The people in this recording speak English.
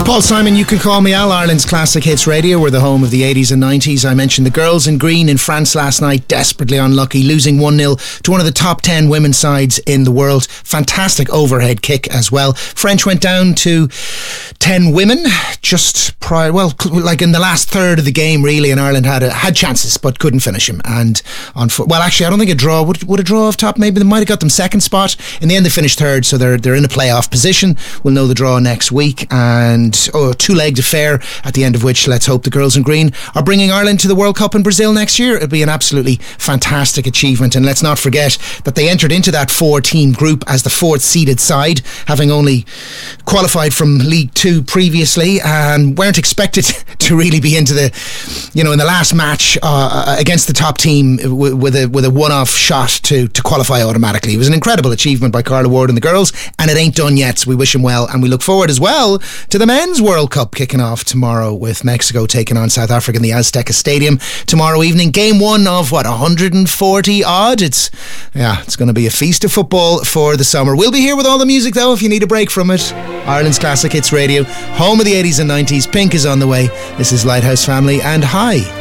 Paul Simon, you can call me Al. Ireland's Classic Hits Radio. We're the home of the 80s and 90s. I mentioned the girls in green in France last night, desperately unlucky, losing 1-0 to one of the top 10 women's sides in the world. Fantastic overhead kick as well. French went down to 10 women just prior, well, like in the last third of the game really, and Ireland had chances but couldn't finish them. And well, actually, I don't think a draw would a draw off top. Maybe they might have got them second spot. In the end, they finished third, so they're in a playoff position. We'll know the draw next week, and a two-legged affair at the end of which, let's hope the girls in green are bringing Ireland to the World Cup in Brazil next year. It'll be an absolutely fantastic achievement, and let's not forget that they entered into that four-team group as the fourth seeded side, having only qualified from League Two previously, and weren't expected to really be into the, in the last match against the top team with a one-off shot to qualify automatically. It was an incredible achievement by Carla Ward and the girls, and it ain't done yet, so we wish them well, and we look forward as well to the Men's World Cup kicking off tomorrow with Mexico taking on South Africa in the Azteca Stadium tomorrow evening. Game one of 140 odd. It's going to be a feast of football for the summer. We'll be here with all the music though if you need a break from it. Ireland's Classic Hits Radio, home of the 80s and 90s. Pink is on the way. This is Lighthouse Family, and hi.